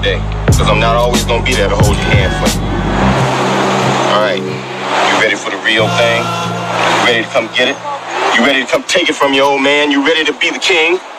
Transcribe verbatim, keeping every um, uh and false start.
today, because I'm not always going to be there to hold your hand for you. All right, you ready for the real thing? You ready to come get it? You ready to come take it from your old man? You ready to be the king?